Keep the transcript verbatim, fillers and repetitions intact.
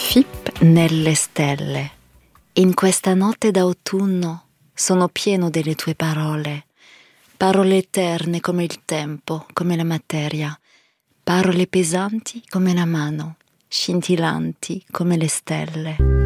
Fip nelle stelle. In questa notte d'autunno sono pieno delle tue parole, parole eterne come il tempo, come la materia, parole pesanti come la mano, scintillanti come le stelle.